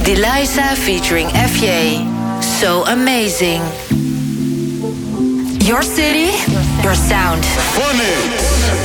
Deliza featuring FJ. So amazing. Your city, your sound. Phonics.